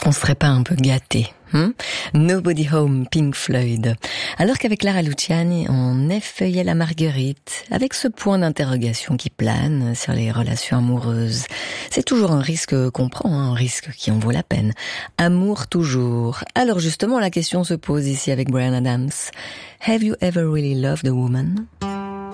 On serait pas un peu gâté, Nobody Home, Pink Floyd. Alors qu'avec Clara Luciani, on effeuillait la Marguerite, avec ce point d'interrogation qui plane sur les relations amoureuses. C'est toujours un risque qu'on prend, un risque qui en vaut la peine. Amour toujours. Alors justement, la question se pose ici avec Bryan Adams. Have you ever really loved a woman?